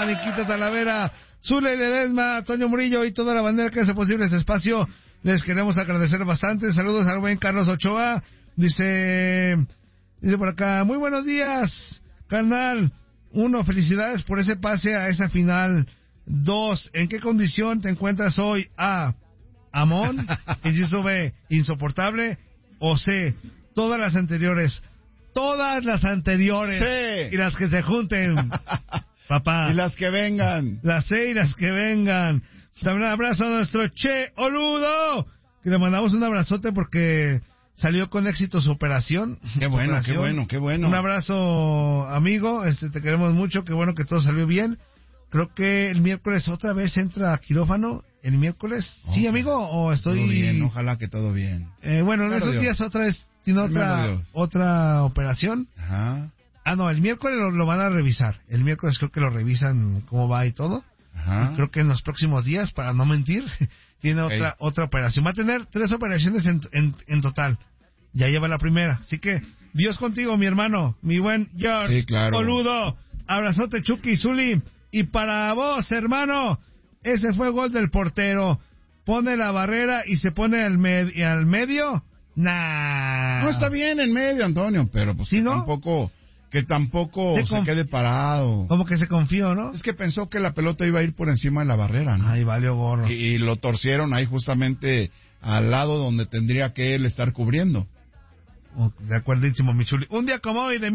Niquita Talavera, Zule Ledesma, Toño Murillo y toda la bandera que hace posible este espacio. Les queremos agradecer bastante. Saludos al buen Carlos Ochoa. Dice por acá, muy buenos días, carnal. 1, felicidades por ese pase a esa final. 2, ¿en qué condición te encuentras hoy? A, Amón. Inciso B, insoportable. O C, todas las anteriores. Todas las anteriores. Sí. Y las que se junten. Papá. Y las que vengan. Las C y las que vengan. También un abrazo a nuestro Che Oludo, que le mandamos un abrazote porque salió con éxito su operación. Qué bueno, qué bueno, qué bueno. Un abrazo, amigo. Te queremos mucho. Qué bueno que todo salió bien. Creo que el miércoles otra vez entra a quirófano. ¿El miércoles? Okay. ¿Sí, amigo? ¿O estoy...? Todo bien, ojalá que todo bien. Bueno, en esos días otra vez tiene otra operación. Ajá. No, el miércoles lo van a revisar. El miércoles creo que lo revisan cómo va y todo. Ajá. Y creo que en los próximos días, para no mentir, tiene otra operación. Va a tener 3 operaciones en total. Ya lleva la primera. Así que, Dios contigo, mi hermano, mi buen George. Sí, claro. Boludo. Abrazote, Chucky y Zuli. Y para vos, hermano, ese fue gol del portero. Pone la barrera y se pone al medio. Nah. No, está bien en medio, Antonio, pero pues ¿sí, no? tampoco se quede parado. Como que se confió, ¿no? Es que pensó que la pelota iba a ir por encima de la barrera, ¿no? Ay, valió gorro. Y lo torcieron ahí justamente al lado donde tendría que él estar cubriendo. De acuerdísimo, Michuli. Un día como hoy de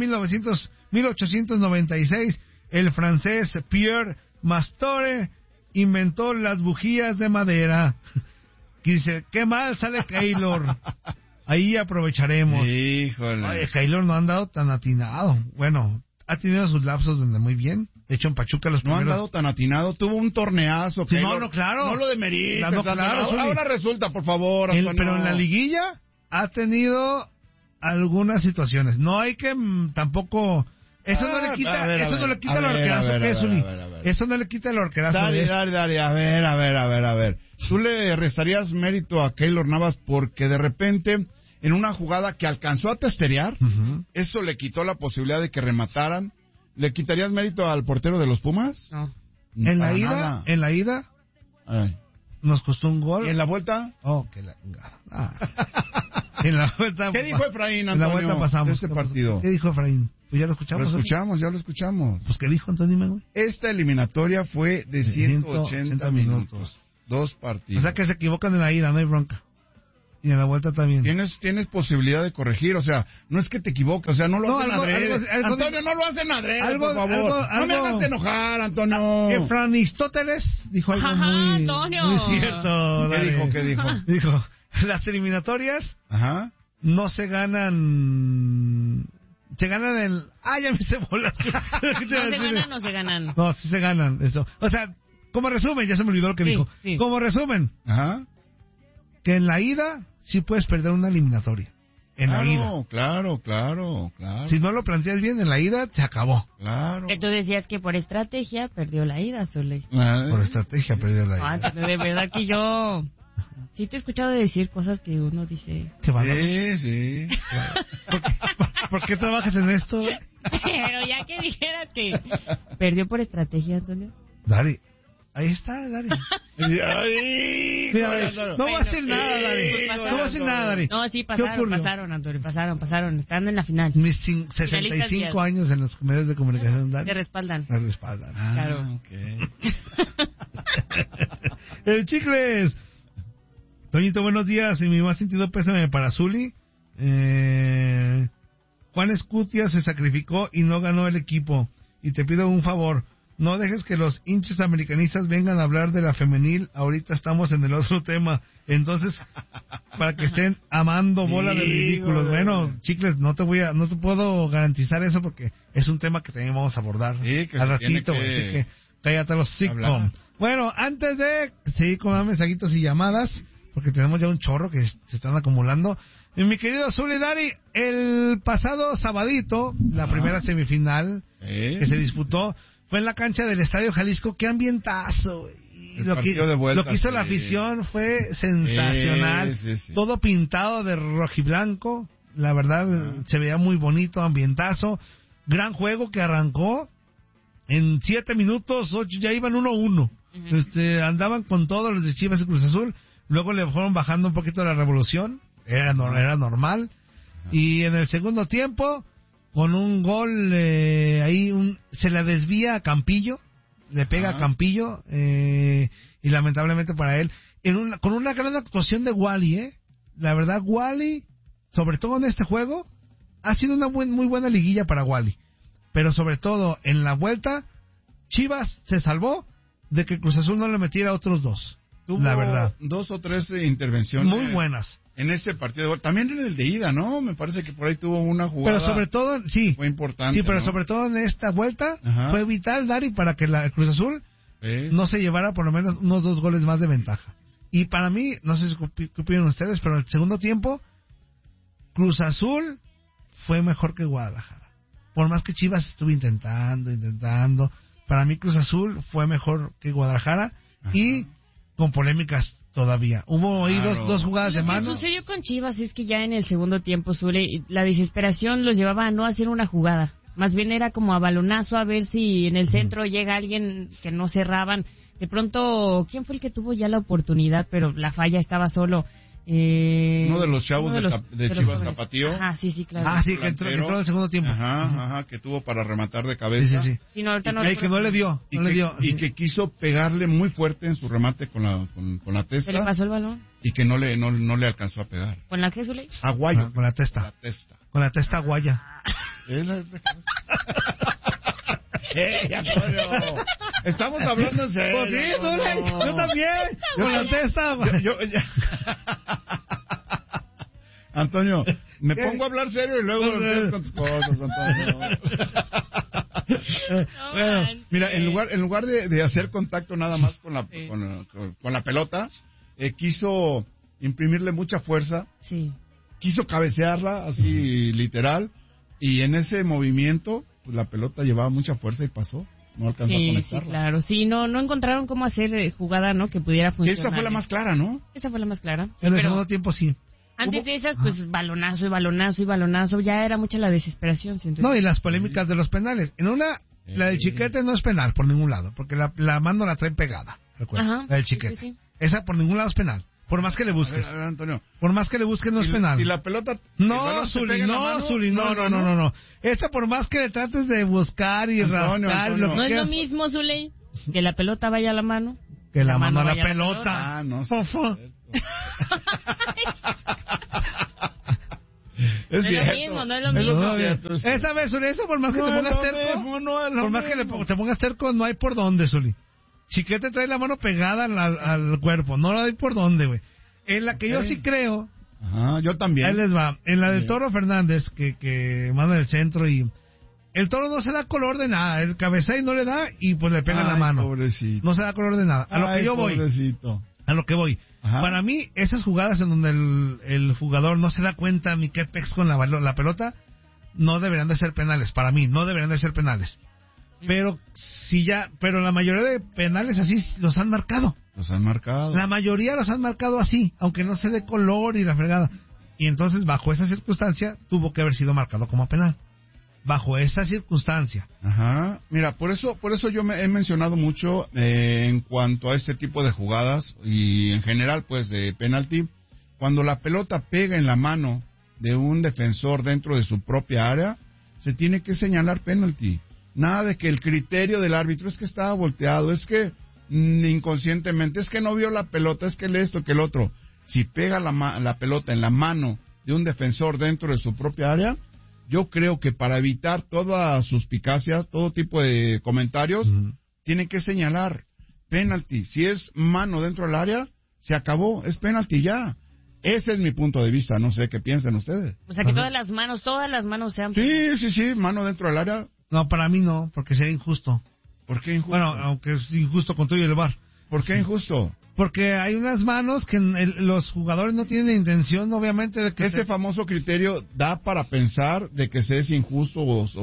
1896, el francés Pierre Mastore inventó las bujías de madera. Que dice, qué mal sale Keylor. Ahí aprovecharemos. Híjole. Oye, Keylor no ha andado tan atinado. Bueno, ha tenido sus lapsos donde muy bien. De hecho, en Pachuca los primeros... No ha andado tan atinado. Tuvo un torneazo. Sí, no, claro. No lo demerites. No, claro, ahora resulta, por favor, Antonio. Pero en la liguilla ha tenido algunas situaciones. No hay que tampoco... Eso no le quita el horquerazo. Eso no le quita el horquerazo. Dari, a ver. ¿Tú le restarías mérito a Keylor Navas porque de repente, en una jugada que alcanzó a testerear, eso le quitó la posibilidad de que remataran? ¿Le quitarías mérito al portero de los Pumas? No. En la ida, ay, nos costó un gol. ¿Y en la vuelta? En la vuelta. ¿Qué dijo Efraín, Antonio, en la vuelta pasamos de este partido? ¿Qué dijo Efraín? Pues ya lo escuchamos. Ya lo escuchamos. Pues ¿qué dijo, Antonio? Dime, güey. Esta eliminatoria fue de 180 minutos. 2 partidos. O sea que se equivocan en la ida, no hay bronca. Y en la vuelta también. Tienes posibilidad de corregir, o sea, no es que te equivoques, o sea, no lo hacen adrede. Antonio, no lo hacen adrede, por favor. No me hagas enojar, Antonio. Efranistóteles dijo algo muy, Antonio. muy cierto. ¿Qué dijo? Dijo, las eliminatorias no se ganan... Se ganan el... ya me hice bolas. ¿No se ganan o se ganan? No, sí se ganan, eso. O sea, como resumen, ya se me olvidó lo que dijo. Sí. Como resumen, que en la ida sí puedes perder una eliminatoria. La ida. Claro. Si no lo planteas bien en la ida, se acabó. Claro. Tú decías que por estrategia perdió la ida, Zule. Por estrategia perdió la ida. De verdad que yo... Sí te he escuchado decir cosas que uno dice... ¿Qué va? Sí. ¿Por qué trabajas en esto? Pero ya que dijeras que perdió por estrategia, Antonio. Dari, ahí está, Dari. Mira, no va a hacer nada, Dari. No va a hacer nada, Dari. No, sí, pasaron, Antonio, pasaron. Están en la final. Mis 65 años en los medios de comunicación, Dari. Te respaldan. Claro. Okay. El Chicles. Toñito, buenos días. Y mi más sentido pésame para Zuli. Juan Escutia se sacrificó y no ganó el equipo. Y te pido un favor. No dejes que los hinchas americanistas vengan a hablar de la femenil. Ahorita estamos en el otro tema. Entonces, para que estén amando bola de ridículos. Bueno, Chicles, no te puedo garantizar eso porque es un tema que también vamos a abordar al ratito. Que cállate los sitcom. Bueno, antes de seguir con más mensajitos y llamadas, porque tenemos ya un chorro que se están acumulando. Mi querido Zuli Dari, el pasado sabadito, la primera semifinal que se disputó, fue en la cancha del Estadio Jalisco. ¡Qué ambientazo! Y lo que hizo la afición fue sensacional. Sí. Todo pintado de rojiblanco. La verdad, se veía muy bonito, ambientazo. Gran juego que arrancó en 7 minutos, 8, ya iban 1-1. Andaban con todos los de Chivas y Cruz Azul. Luego le fueron bajando un poquito la revolución. Era normal. Y en el segundo tiempo, con un gol, se la desvía a Campillo. Le pega a Campillo. Y lamentablemente para él, con una gran actuación de Wally, La verdad, Wally, sobre todo en este juego, ha sido una muy buena liguilla para Wally. Pero sobre todo en la vuelta, Chivas se salvó de que Cruz Azul no le metiera otros 2. Tuvo la verdad. 2 o 3 intervenciones. Muy buenas. En ese partido. También en el de ida, ¿no? Me parece que por ahí tuvo una jugada. Pero sobre todo, sí. Fue importante. Sí, pero ¿no? sobre todo en esta vuelta, fue vital, Dari, para que la Cruz Azul no se llevara por lo menos unos 2 goles más de ventaja. Y para mí, no sé qué opinan ustedes, pero en el segundo tiempo, Cruz Azul fue mejor que Guadalajara. Por más que Chivas estuvo intentando, para mí Cruz Azul fue mejor que Guadalajara y con polémicas todavía. Hubo ahí dos jugadas de mano. Lo que sucedió con Chivas es que ya en el segundo tiempo, Zule, la desesperación los llevaba a no hacer una jugada. Más bien era como a balonazo, a ver si en el centro llega alguien que no cerraban. De pronto, ¿quién fue el que tuvo ya la oportunidad? Pero la falla estaba solo. Uno de los chavos de Chivas Tapatío. Sí, claro. Sí, que entró en el segundo tiempo. Que tuvo para rematar de cabeza. Sí. Sí, no, ahorita Que no le dio. Y que quiso pegarle muy fuerte en su remate con la testa. ¿Se le pasó el balón? Y que no le alcanzó a pegar. ¿Con la qué, Zule? Aguayo. Con la testa. Con la testa guaya. Antonio, estamos hablando en serio. Pues sí, yo también. Con la testa. Antonio, me pongo a hablar serio y luego empiezas con tus cosas, Antonio. Bueno, mira, en lugar de hacer contacto nada más con la pelota, quiso imprimirle mucha fuerza. Sí. Quiso cabecearla así literal, y en ese movimiento pues la pelota llevaba mucha fuerza y pasó. No alcanzó a conectarla. Sí, claro. Sí, no encontraron cómo hacer jugada, ¿no? Que pudiera funcionar. Esa fue la más clara, ¿no? Esa fue la más clara. En el segundo tiempo sí. Antes de esas, pues balonazo. Ya era mucha la desesperación. ¿Sí? No, y las polémicas de los penales. En una, la del Chiquete no es penal por ningún lado, porque la mano la trae pegada. Recuerda, la del Chiquete. Sí. Esa por ningún lado es penal. Por más que le busques. A ver, Antonio. Por más que le busques no es penal. ¿Y la pelota? No, Zuli, no. Esta por más que le trates de buscar y rascar. No es lo mismo, Zuli, que la pelota vaya a la mano. Que la mano a la pelota. No sé. Es cierto. No es lo mismo. Esta vez, Zuli, eso por más que te pongas terco. Por más que te pongas terco, no hay por dónde, Zuli. Chiquete trae la mano pegada al cuerpo. No la doy por dónde, güey. En la que yo sí creo. Yo también. Ahí les va. En la del Toro Fernández, que manda en el centro y... El Toro no se da color de nada. El cabecea y no le da y pues le pega en la mano. Pobrecito. No se da color de nada. A lo que yo voy. Pobrecito. A lo que voy. Para mí, esas jugadas en donde el jugador no se da cuenta ni qué pex con la pelota, no deberían de ser penales. Para mí, no deberían de ser penales. Pero la mayoría de penales así los han marcado. La mayoría los han marcado así, aunque no se dé color y la fregada. Y entonces, bajo esa circunstancia, tuvo que haber sido marcado como penal. Bajo esa circunstancia. Mira, por eso yo me he mencionado mucho en cuanto a este tipo de jugadas y en general, pues, de penalti. Cuando la pelota pega en la mano de un defensor dentro de su propia área, se tiene que señalar penalti. Nada de que el criterio del árbitro es que estaba volteado, es que inconscientemente, es que no vio la pelota, es que esto, que el otro. Si pega la pelota en la mano de un defensor dentro de su propia área, yo creo que para evitar todas suspicacias, todo tipo de comentarios, tiene que señalar penalti. Si es mano dentro del área, se acabó, es penalti ya. Ese es mi punto de vista, no sé qué piensan ustedes. O sea, que todas las manos sean... Sí, mano dentro del área. No, para mí no, porque sería injusto. ¿Por qué injusto? Bueno, aunque es injusto con todo y el VAR. ¿Por qué injusto? Porque hay unas manos que los jugadores no tienen intención, obviamente, de que... Este famoso criterio da para pensar de que se es injusto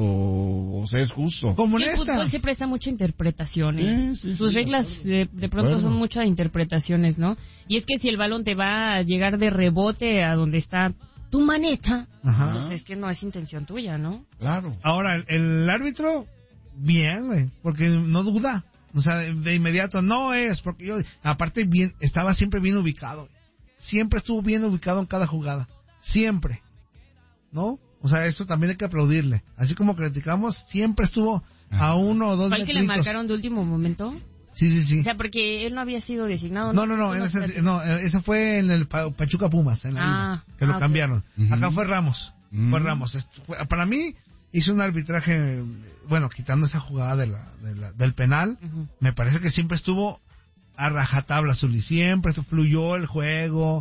o se es justo. Como el fútbol se presta mucha interpretación. Sus reglas de pronto son muchas interpretaciones, ¿no? Y es que si el balón te va a llegar de rebote a donde está tu maneta, pues es que no es intención tuya, ¿no? Claro. Ahora, el árbitro bien, güey, porque no duda. O sea, de inmediato, no es, porque yo, aparte, estaba siempre bien ubicado. Siempre estuvo bien ubicado en cada jugada. Siempre. ¿No? O sea, eso también hay que aplaudirle. Así como criticamos, siempre estuvo a 1 o 2 ¿Cuál que le marcaron de último momento? Sí. O sea, porque él no había sido designado. Ese fue en el Pachuca Pumas, en la ida, que lo cambiaron. Uh-huh. Acá fue Ramos. Fue Ramos. Para mí, hizo un arbitraje, bueno, quitando esa jugada del penal, me parece que siempre estuvo a rajatabla, Zuli. Siempre fluyó el juego,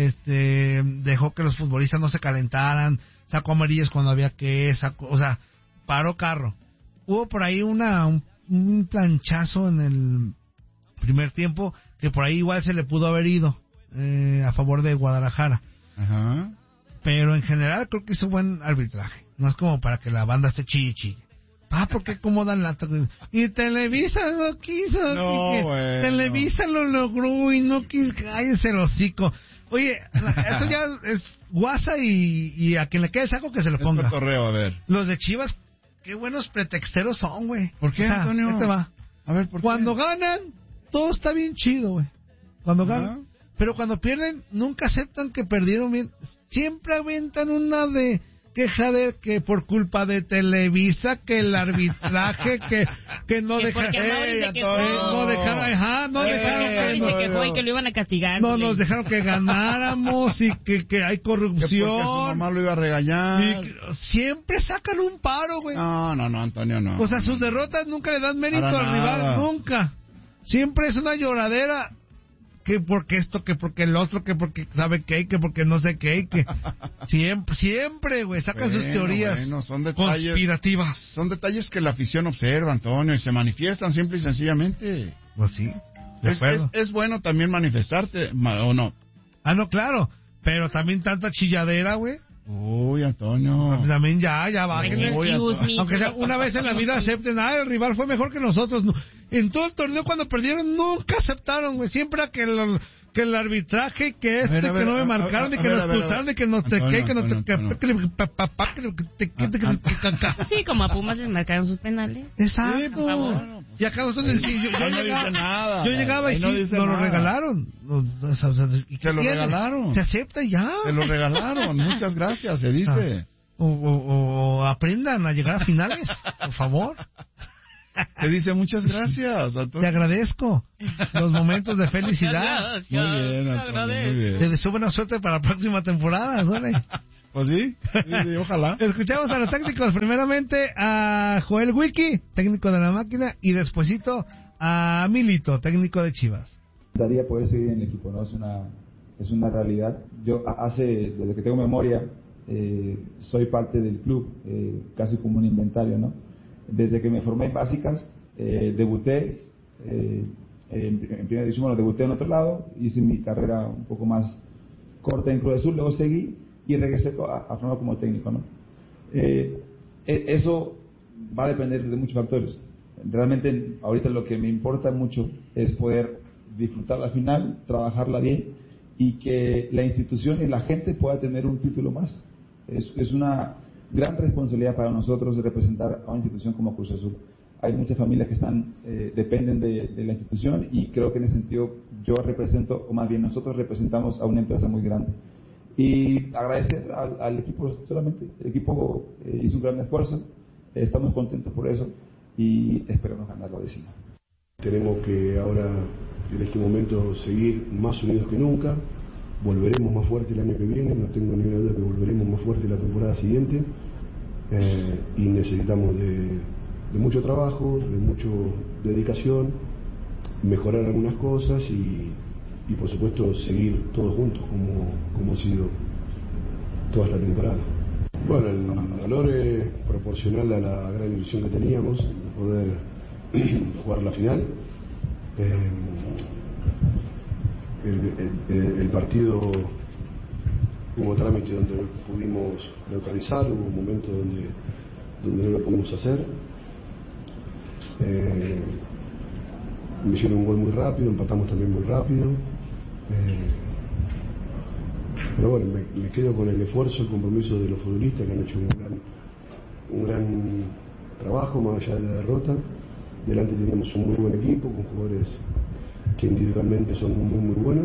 dejó que los futbolistas no se calentaran, sacó amarillas cuando había que, o sea, paró carro. Hubo por ahí un planchazo en el primer tiempo que por ahí igual se le pudo haber ido a favor de Guadalajara. Ajá. Pero en general creo que hizo buen arbitraje. No es como para que la banda esté chille. ¿Por qué dan la... Y Televisa no quiso. No, bueno. Televisa lo logró y no quiso. Cállense el hocico. Oye, eso ya es guasa y a quien le quede el saco que se lo ponga. Es cotorreo, a ver. Los de Chivas, qué buenos pretexteros son, güey. ¿Por qué, Antonio? Ahí te va. A ver, ¿por qué? Cuando ganan, todo está bien chido, güey. Cuando ganan. Pero cuando pierden, nunca aceptan que perdieron bien. Siempre aventan una de queja de que por culpa de Televisa, que el arbitraje, que no dejaron. No dejaron se quejó y que lo iban a castigar. No nos dejaron que ganáramos y que hay corrupción. Que porque su mamá lo iba a regañar. Y siempre sacan un paro, güey. No, Antonio, no. O sea, sus derrotas nunca le dan mérito al rival, nunca. Siempre es una lloradera. Que porque esto, que porque el otro, que porque sabe qué, que porque no sé qué, que siempre, güey, sacan sus teorías son detalles, conspirativas. Son detalles que la afición observa, Antonio, y se manifiestan simple y sencillamente. Pues sí, es bueno también manifestarte, ¿o no? Ah, no, claro, pero también tanta chilladera, güey. Uy, Antonio. También ya bájenle. Aunque sea una vez en la vida acepten, el rival fue mejor que nosotros. En todo el torneo cuando perdieron nunca aceptaron, güey. Siempre que el arbitraje, que no me marcaron, y que nos expulsaron, y que nos Sí, como a Pumas les marcaron sus penales. Exacto. Y acá nosotros yo llegaba y sí, nos lo regalaron. Se lo regalaron. Se acepta y ya. Se lo regalaron. Muchas gracias, se dice. O aprendan a llegar a finales, por favor. Te dice muchas gracias, Antonio. Te agradezco los momentos de felicidad. Muy bien, Antonio, muy bien. Te deseo buena suerte para la próxima temporada, ¿no? ¿Pues sí? Sí, ojalá. Escuchamos a los técnicos, primeramente a Joel Wiki, técnico de la máquina, y despuesito a Milito, técnico de Chivas. Daría poder seguir en el equipo, ¿no? Es una realidad. Yo desde que tengo memoria, soy parte del club, casi como un inventario, ¿no? Desde que me formé en básicas, debuté en primera división, debuté en otro lado, hice mi carrera un poco más corta en Cruz Azul, luego seguí y regresé a formar como técnico, ¿no? Eso va a depender de muchos factores. Realmente ahorita lo que me importa mucho es poder disfrutar la final, trabajarla bien y que la institución y la gente pueda tener un título más. Es una gran responsabilidad para nosotros de representar a una institución como Cruz Azul. Hay muchas familias que dependen de la institución y creo que en ese sentido yo represento, o más bien nosotros representamos a una empresa muy grande. Y agradecer al equipo solamente. El equipo hizo un gran esfuerzo, estamos contentos por eso y esperamos ganar la décima. Tenemos que ahora, en este momento, seguir más unidos que nunca. Volveremos más fuerte el año que viene, no tengo ninguna duda que volveremos más fuerte la temporada siguiente, y necesitamos de mucho trabajo, de mucha dedicación, mejorar algunas cosas y por supuesto seguir todos juntos como ha sido toda esta temporada. Bueno, el valor es proporcional a la gran ilusión que teníamos de poder jugar la final. El partido hubo trámite donde pudimos neutralizar, hubo momentos donde no lo pudimos hacer. Me hicieron un gol muy rápido, empatamos también muy rápido. Pero bueno, me quedo con el esfuerzo, el compromiso de los futbolistas que han hecho un gran trabajo, más allá de la derrota. Delante teníamos un muy buen equipo, con jugadores que individualmente son muy buenos.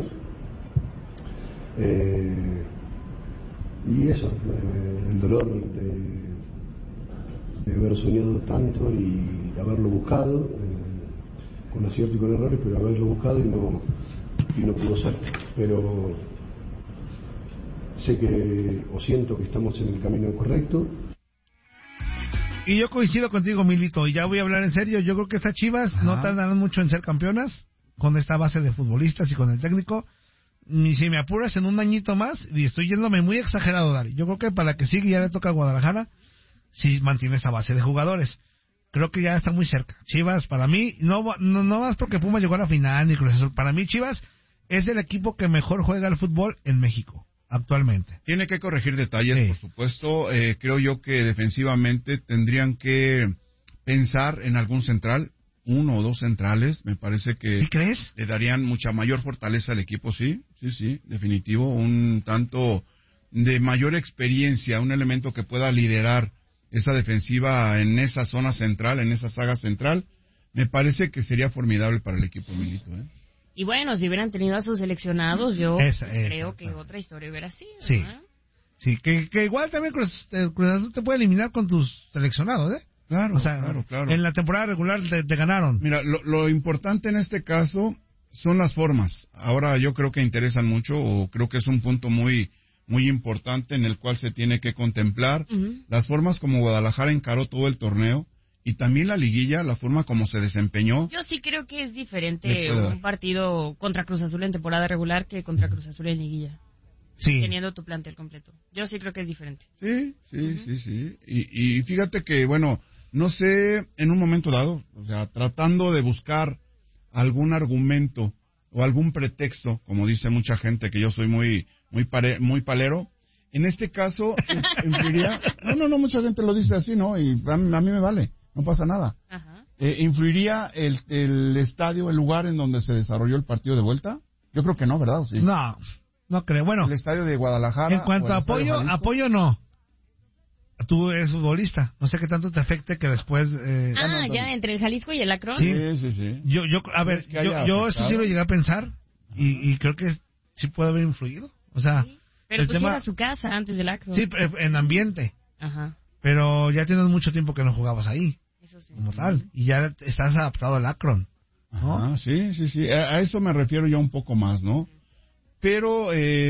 Y eso, el dolor de haber soñado tanto y haberlo buscado, con acierto y con errores, pero haberlo buscado y no pudo ser. Pero sé que, o siento que estamos en el camino correcto. Y yo coincido contigo, Milito, y ya voy a hablar en serio. Yo creo que estas Chivas no tardarán mucho en ser campeonas con esta base de futbolistas y con el técnico. Y si me apuras en un añito más, y estoy yéndome muy exagerado, Dari. Yo creo que para que siga ya le toca a Guadalajara si mantiene esa base de jugadores. Creo que ya está muy cerca. Chivas, para mí, no más porque Puma llegó a la final ni Cruz Azul. Para mí, Chivas es el equipo que mejor juega el fútbol en México actualmente. Tiene que corregir detalles, Sí. por supuesto. Creo yo que defensivamente tendrían que pensar en algún central, 1 o 2 centrales. Me parece que ¿Sí crees? le darían mucha mayor fortaleza al equipo, sí, definitivo. Un tanto de mayor experiencia, un elemento que pueda liderar esa defensiva en esa zona central, en esa saga central. Me parece que sería formidable para el equipo Milito, ¿eh? Y bueno, si hubieran tenido a sus seleccionados, yo creo que otra historia hubiera sido. Sí. ¿No? Sí, que igual también Cruz Azul te puede eliminar con tus seleccionados, ¿eh? Claro, O sea, claro. en la temporada regular te ganaron. Mira, lo importante en este caso son las formas. Ahora yo creo que interesan mucho, o creo que es un punto muy importante en el cual se tiene que contemplar las formas como Guadalajara encaró todo el torneo y también la liguilla, la forma como se desempeñó. Yo sí creo que es diferente un partido contra Cruz Azul en temporada regular que contra Cruz Azul en liguilla. Sí. Teniendo tu plantel completo. Yo sí creo que es diferente. Sí. Y fíjate que, bueno, no sé, en un momento dado, o sea, tratando de buscar algún argumento o algún pretexto, como dice mucha gente, que yo soy muy palero, en este caso, influiría... No, mucha gente lo dice así, ¿no? Y a mí me vale, no pasa nada. Ajá. ¿Influiría el estadio, el lugar en donde se desarrolló el partido de vuelta? Yo creo que no, ¿verdad? ¿O sí? No creo. Bueno, El estadio de Guadalajara... en cuanto a apoyo no. Tú eres futbolista. No sé qué tanto te afecte que después... Ya, entre el Jalisco y el Akron. Sí. Sí. A ver, yo eso sí lo llegué a pensar y creo que sí puede haber influido. O sea, Sí. Pero el pues tema... era su casa antes del Akron. Sí, en ambiente. Ajá. Pero ya tienes mucho tiempo que no jugabas ahí, Eso sí. como tal. Y ya estás adaptado al Akron, ¿no? Ah, sí. A eso me refiero yo un poco más, ¿no? Pero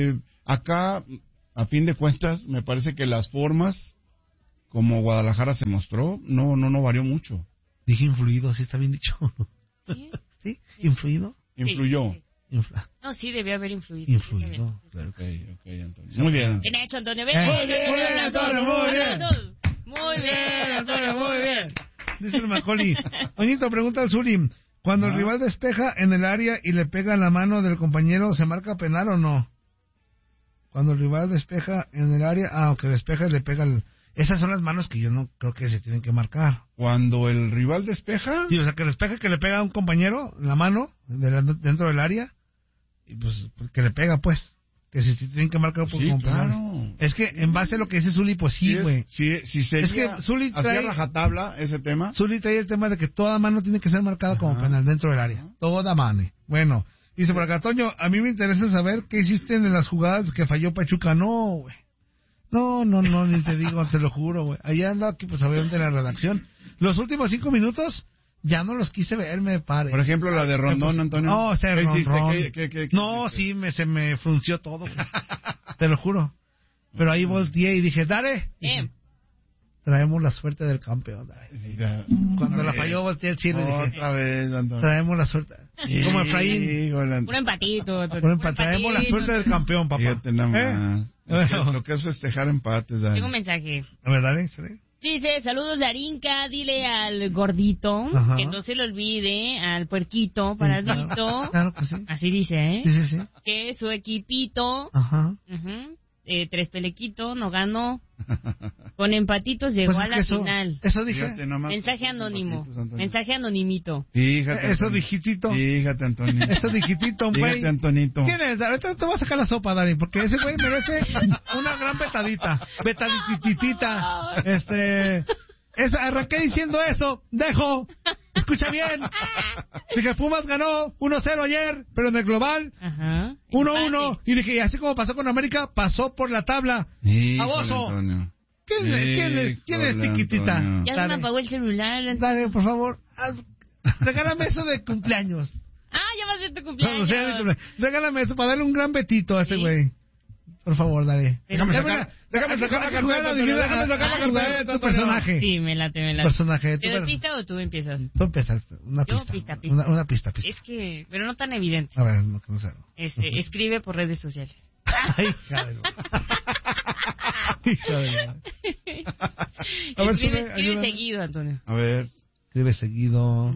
acá, a fin de cuentas, me parece que las formas, como Guadalajara se mostró, no varió mucho. Dije influido, sí está bien dicho. ¿Sí? ¿Sí? ¿Influido? Influyó. Sí. No, sí, debió haber influido. Influido. Claro. Ok, Antonio. Muy bien. Bien hecho, Antonio. Muy bien, Antonio, muy bien. Muy bien, Antonio, muy bien. Dice el Macaulay. Oñito, pregunta al Zuli. Cuando el rival despeja en el área y le pega la mano del compañero, ¿se marca penal o no? Cuando el rival despeja en el área, aunque despeja y le pega esas son las manos que yo no creo que se tienen que marcar. Cuando el rival despeja... Sí, o sea, que despeja, que le pega a un compañero la mano dentro del área, y pues que le pega, pues. Que si tienen que marcar por Sí, penal. claro. Es que en base a lo que dice Zuli, pues sí, güey. Si sería... Es que Zuli hacía trae... rajatabla ese tema. Zuli trae el tema de que toda mano tiene que ser marcada como penal dentro del área. Toda mano. Bueno, dice por acá, Toño, a mí me interesa saber qué hiciste en las jugadas que falló Pachuca. No, güey. No, ni te digo, te lo juro, güey. Allá ando aquí, pues, obviamente, en la redacción. Los últimos 5 minutos, ya no los quise ver, me pare. Por ejemplo, la de Rondón, Antonio. No, o sea, ¿Qué hiciste? Rondón. ¿Qué No, hiciste? sí, se me frunció todo, güey. Te lo juro. Pero ahí volteé y dije, dale. Traemos la suerte del campeón, dale. Cuando la falló, volteé el chile y dije, Otra vez, Antonio. traemos la suerte. Como Efraín. Un empatito. Traemos la suerte del campeón, papá. Fíjate nada más. Bueno. Lo que es festejar empates, Dani. Tengo un mensaje. A ver, dale, dale. Dice, saludos de Arinca, dile al gordito, Ajá. que no se le olvide, al puerquito, paradito. Claro que sí. Así dice, ¿eh? Sí. Que su equipito, Ajá. 3 pelequitos, no ganó. Con empatitos llegó Pues a es la que final. eso dije. Fíjate nomás. Mensaje anónimo. Empatitos, Antonio. Mensaje anonimito. Fíjate. Eso Antonio. dijitito. Fíjate, Antonio. Eso dijitito, güey. Fíjate, Antonito. ¿Quién es? Ahorita te voy a sacar la sopa, Dani, porque ese güey merece una gran betadita. Betadititita. arranqué diciendo eso. Dejo. Escucha bien. Dije, Pumas ganó 1-0 ayer, pero en el global. Ajá. 1-1. Y dije, así como pasó con América, pasó por la tabla. ¡Aboso! ¿Quién es Tiquitita? Ya se me apagó el celular. Dale, por favor. Regálame eso de cumpleaños. Ya va a ser tu cumpleaños. Regálame eso para darle un gran betito a ese güey. Por favor, dale. Déjame sacar la carpeta. Tu personaje. Sí, me late. Personaje. ¿Te doy pista o tú empiezas? Tú empiezas. Una pista. Pista. Una pista. Es que, pero no tan evidente. A ver, no sé. Escribe por redes sociales. Ay, hija de A ver, escribe seguido, Antonio. A ver. Escribe seguido.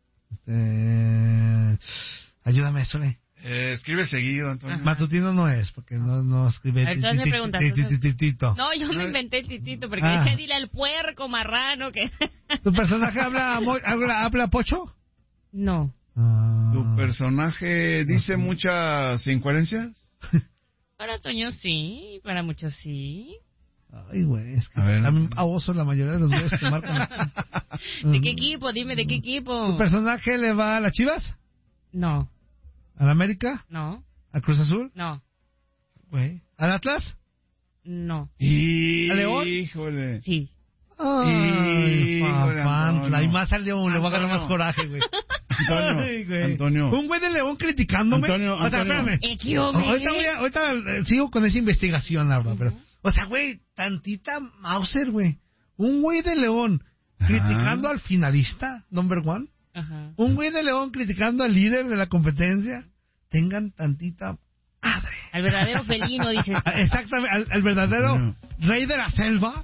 Ayúdame, suene. Escribe seguido, Antonio. Matutino no es, porque no escribe. A ver, tú hazme preguntas. Titito. No, yo me inventé el titito, porque decía, dile al puerco, marrano, que... ¿Tu personaje habla pocho? No. ¿Tu personaje dice muchas incoherencias? Para Toño sí, para muchos sí. Ay, güey, es que a mí abuso la mayoría de los güeyes que marcan. ¿De qué equipo? Dime, ¿de qué equipo? ¿Tu personaje le va a las Chivas? No. ¿Al América? No. ¿Al Cruz Azul? No. Güey. ¿Al Atlas? No. ¿Al León? Híjole. Sí. Ay, Híjole, Papantla. Y más al León, le va a ganar más coraje, güey. Antonio. Un güey de León criticándome. Antonio. Espérame. Ahorita sigo con esa investigación, la verdad, pero... O sea, güey, tantita Mauser, güey. Un güey de León criticando al finalista, number one. Ajá. Un güey de León criticando al líder de la competencia. Tengan tantita madre. Al verdadero felino, dices. Exactamente, al verdadero rey de la selva.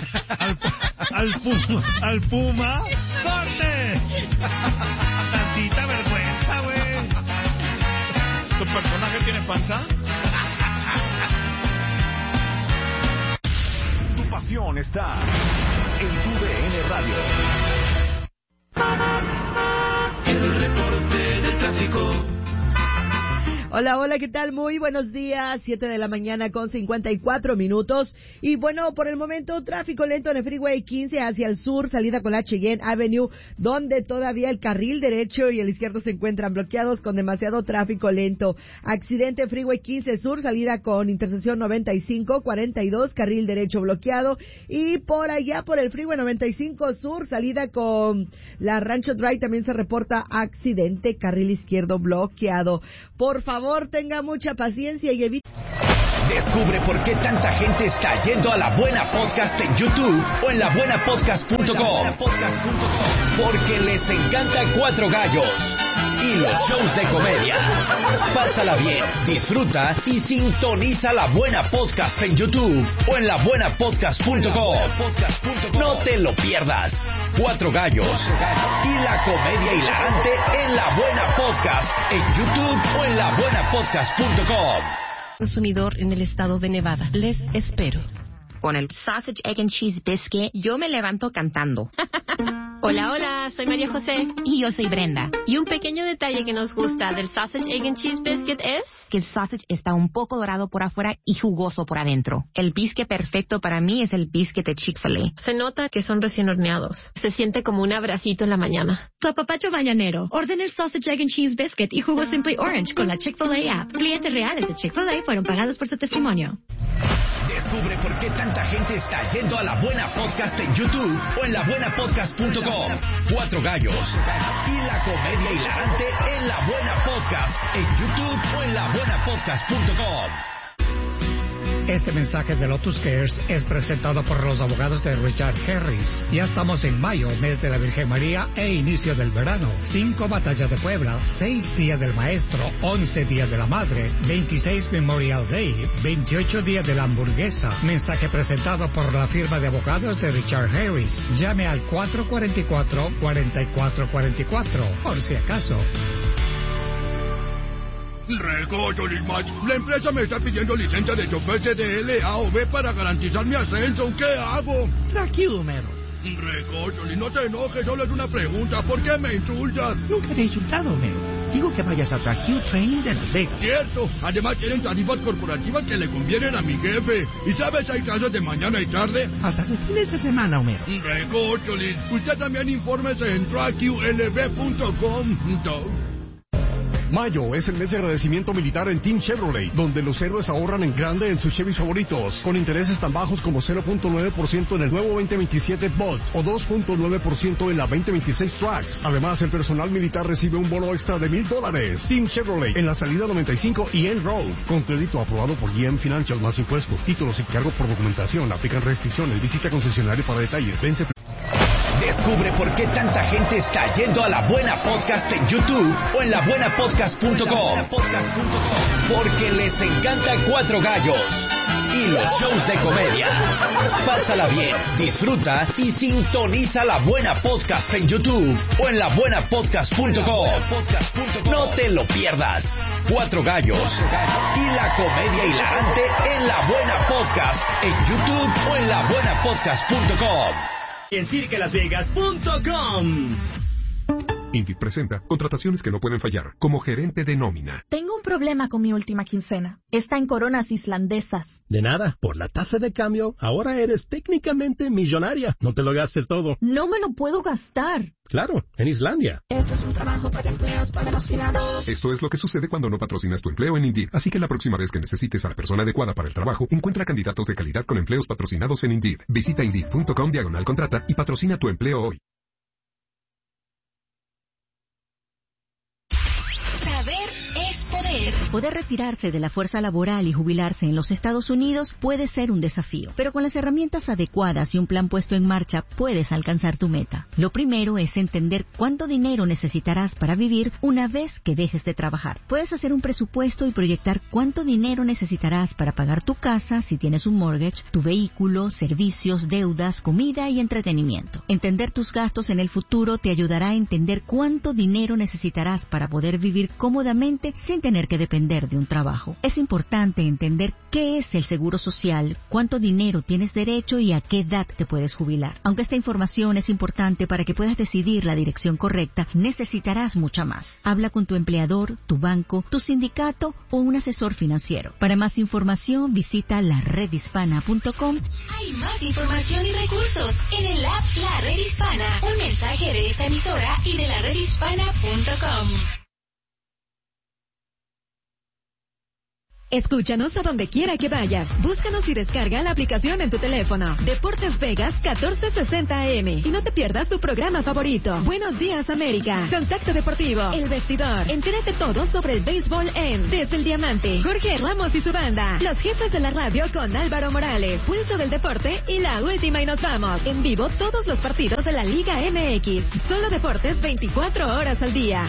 al puma. ¡Corte! Tantita vergüenza, güey. ¿Tu personaje tiene panza? Tu pasión está en tu DN Radio. El reporte del tráfico. Hola, ¿qué tal? Muy buenos días, 7 de la mañana con 54 minutos. Y bueno, por el momento, tráfico lento en el Freeway 15 hacia el sur, salida con la Cheyenne Avenue, donde todavía el carril derecho y el izquierdo se encuentran bloqueados con demasiado tráfico lento. Accidente Freeway 15 sur, salida con intersección 95-42, carril derecho bloqueado. Y por allá, por el Freeway 95 sur, salida con la Rancho Drive, también se reporta accidente, carril izquierdo bloqueado. Por favor, tenga mucha paciencia y evite. Descubre por qué tanta gente está yendo a La Buena Podcast en YouTube o en labuenapodcast.com. Porque les encanta Cuatro Gallos y los shows de comedia. Pásala bien, disfruta y sintoniza La Buena Podcast en YouTube o en labuenapodcast.com. No te lo pierdas. Cuatro Gallos y la comedia hilarante en La Buena Podcast en YouTube o en labuenapodcast.com. Consumidor en el estado de Nevada. Les espero. Con el Sausage, Egg and Cheese Biscuit, yo me levanto cantando. Hola, soy María José. Y yo soy Brenda. Y un pequeño detalle que nos gusta del Sausage, Egg and Cheese Biscuit es... que el sausage está un poco dorado por afuera y jugoso por adentro. El biscuit perfecto para mí es el biscuit de Chick-fil-A. Se nota que son recién horneados. Se siente como un abracito en la mañana. Tu apapacho mañanero. Orden el Sausage, Egg and Cheese Biscuit y jugo Simply Orange con la Chick-fil-A app. Clientes reales de Chick-fil-A fueron pagados por su testimonio. Descubre por qué tanta gente está yendo a La Buena Podcast en YouTube o en labuenapodcast.com. Cuatro Gallos y la comedia hilarante en La Buena Podcast en YouTube o en labuenapodcast.com. Este mensaje de Lotus Cares es presentado por los abogados de Richard Harris. Ya estamos en mayo, mes de la Virgen María e inicio del verano. 5 batallas de Puebla, 6 días del maestro, 11 días de la madre, 26 Memorial Day, 28 días de la hamburguesa. Mensaje presentado por la firma de abogados de Richard Harris. Llame al 444-4444, por si acaso. Recocho, Lismach. La empresa me está pidiendo licencia de chofer CDL A o B para garantizar mi ascenso. ¿Qué hago? Tranquilo, Homero. Recocho, no te enojes, solo es una pregunta. ¿Por qué me insultas? Nunca te he insultado, Homero. Digo que vayas a Tracue Training de Las Vegas. Cierto, además tienen tarifas corporativas que le convienen a mi jefe. ¿Y sabes, hay clases de mañana y tarde? Hasta los fines de semana, Homero. Recórcholis, usted también infórmese en TrackULB.com. Mayo es el mes de agradecimiento militar en Team Chevrolet, donde los héroes ahorran en grande en sus Chevys favoritos, con intereses tan bajos como 0.9% en el nuevo 2027 Bolt o 2.9% en la 2026 Trax. Además, el personal militar recibe un bono extra de $1,000. Team Chevrolet en la salida 95 y End Road, con crédito aprobado por GM Financial más impuestos, títulos y cargo por documentación. Aplican restricciones. Visita concesionario para detalles. Vence. Descubre por qué tanta gente está yendo a La Buena Podcast en YouTube o en labuenapodcast.com. Porque les encanta Cuatro Gallos y los shows de comedia. Pásala bien, disfruta y sintoniza La Buena Podcast en YouTube o en labuenapodcast.com. No te lo pierdas. Cuatro Gallos y la comedia hilarante en La Buena Podcast en YouTube o en labuenapodcast.com. Y en cirquelasvegas.com. Indeed presenta contrataciones que no pueden fallar, como gerente de nómina. Tengo un problema con mi última quincena. Está en coronas islandesas. De nada, por la tasa de cambio, ahora eres técnicamente millonaria. No te lo gastes todo. No me lo puedo gastar. Claro, en Islandia. Esto es un trabajo para empleados patrocinados. Esto es lo que sucede cuando no patrocinas tu empleo en Indeed. Así que la próxima vez que necesites a la persona adecuada para el trabajo, encuentra candidatos de calidad con empleos patrocinados en Indeed. Visita Indeed.com/contrata y patrocina tu empleo hoy. Poder retirarse de la fuerza laboral y jubilarse en los Estados Unidos puede ser un desafío, pero con las herramientas adecuadas y un plan puesto en marcha puedes alcanzar tu meta. Lo primero es entender cuánto dinero necesitarás para vivir una vez que dejes de trabajar. Puedes hacer un presupuesto y proyectar cuánto dinero necesitarás para pagar tu casa si tienes un mortgage, tu vehículo, servicios, deudas, comida y entretenimiento. Entender tus gastos en el futuro te ayudará a entender cuánto dinero necesitarás para poder vivir cómodamente sin tener que depender de un trabajo. Es importante entender qué es el seguro social, cuánto dinero tienes derecho y a qué edad te puedes jubilar. Aunque esta información es importante para que puedas decidir la dirección correcta, necesitarás mucha más. Habla con tu empleador, tu banco, tu sindicato o un asesor financiero. Para más información, visita laredhispana.com. Hay más información y recursos en el app La Red Hispana. Un mensaje de esta emisora y de laredhispana.com. Escúchanos a donde quiera que vayas. Búscanos y descarga la aplicación en tu teléfono. Deportes Vegas 1460 AM. Y no te pierdas tu programa favorito. Buenos Días América. Contacto Deportivo. El Vestidor. Entérate todo sobre el béisbol en Desde el Diamante. Jorge Ramos y su banda. Los jefes de la radio con Álvaro Morales. Pulso del Deporte y la última y nos vamos. En vivo todos los partidos de la Liga MX. Solo deportes 24 horas al día.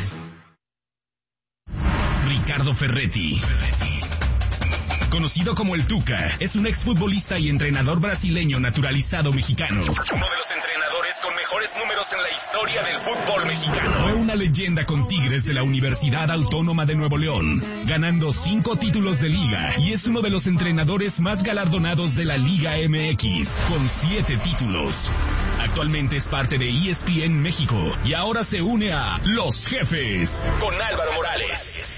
Ricardo Ferretti. Conocido como el Tuca, es un exfutbolista y entrenador brasileño naturalizado mexicano. Uno de los entrenadores con mejores números en la historia del fútbol mexicano. Fue una leyenda con Tigres de la Universidad Autónoma de Nuevo León, ganando 5 títulos de liga, y es uno de los entrenadores más galardonados de la Liga MX, con 7 títulos. Actualmente es parte de ESPN México y ahora se une a Los Jefes con Álvaro Morales.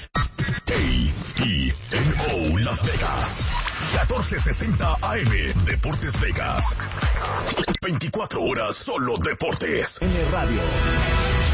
KENO Las Vegas 1460 AM Deportes Vegas 24 horas solo deportes en el radio.